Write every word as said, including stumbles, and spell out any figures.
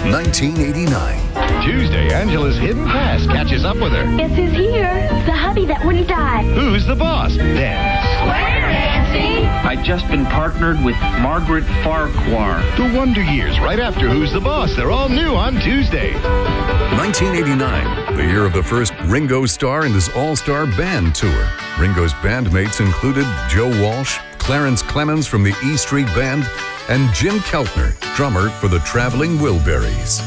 nineteen eighty-nine. Tuesday, Angela's hidden past catches up with her. Guess who's here? The hubby that wouldn't die. Who's the boss? Then, Swear, Nancy! I'd just been partnered with Margaret Farquhar. The Wonder Years, right after Who's the Boss. They're all new on Tuesday. nineteen eighty-nine, the year of the first Ringo Starr and his all-star band tour. Ringo's bandmates included Joe Walsh, Clarence Clemens from the E Street Band, and Jim Keltner, drummer for the Traveling Wilburys.